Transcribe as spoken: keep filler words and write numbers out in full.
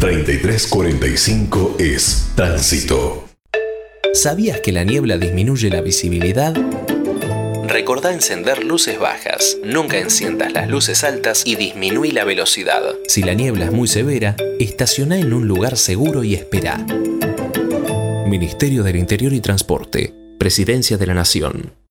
treinta y tres cuarenta y cinco es Tránsito. ¿Sabías que la niebla disminuye la visibilidad? Recordá encender luces bajas, nunca enciendas las luces altas y disminuí la velocidad. Si la niebla es muy severa, estacioná en un lugar seguro y esperá. Ministerio del Interior y Transporte, Presidencia de la Nación.